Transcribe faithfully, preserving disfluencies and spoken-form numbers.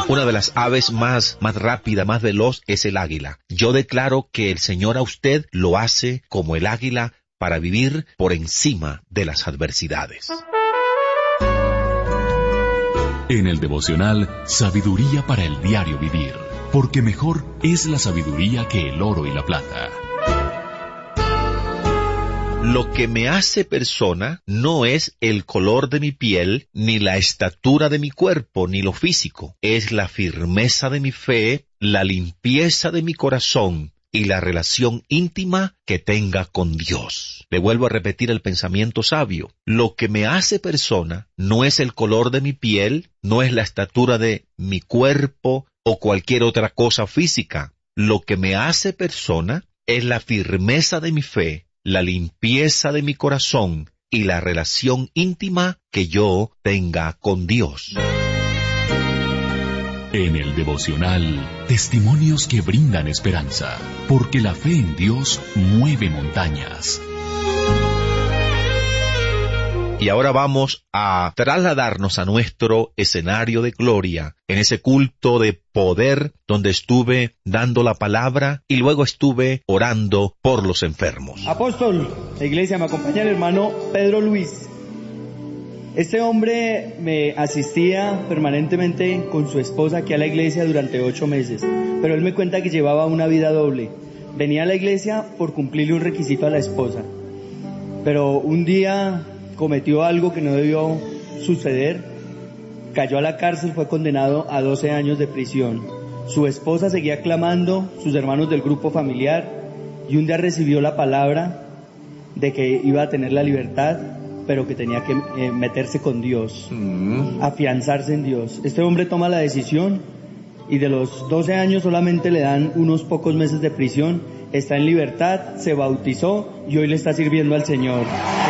Una de las aves más, más rápida, más veloz es el águila. Yo declaro que el Señor a usted lo hace como el águila para vivir por encima de las adversidades. En el devocional, sabiduría para el diario vivir, porque mejor es la sabiduría que el oro y la plata. Lo que me hace persona no es el color de mi piel, ni la estatura de mi cuerpo, ni lo físico. Es la firmeza de mi fe, la limpieza de mi corazón y la relación íntima que tenga con Dios. Le vuelvo a repetir el pensamiento sabio. Lo que me hace persona no es el color de mi piel, no es la estatura de mi cuerpo o cualquier otra cosa física. Lo que me hace persona es la firmeza de mi fe, la limpieza de mi corazón y la relación íntima que yo tenga con Dios. En el devocional, testimonios que brindan esperanza, porque la fe en Dios mueve montañas. Y ahora vamos a trasladarnos a nuestro escenario de gloria, en ese culto de poder donde estuve dando la palabra y luego estuve orando por los enfermos. Apóstol, la iglesia, me acompaña el hermano Pedro Luis. Este hombre me asistía permanentemente con su esposa aquí a la iglesia durante ocho meses, pero él me cuenta que llevaba una vida doble. Venía a la iglesia por cumplirle un requisito a la esposa, pero un día cometió algo que no debió suceder, cayó a la cárcel, fue condenado a doce años de prisión. Su esposa seguía clamando, sus hermanos del grupo familiar, y un día recibió la palabra de que iba a tener la libertad, pero que tenía que eh, meterse con Dios, mm. afianzarse en Dios. Este hombre toma la decisión y de los doce años solamente le dan unos pocos meses de prisión, está en libertad, se bautizó y hoy le está sirviendo al Señor.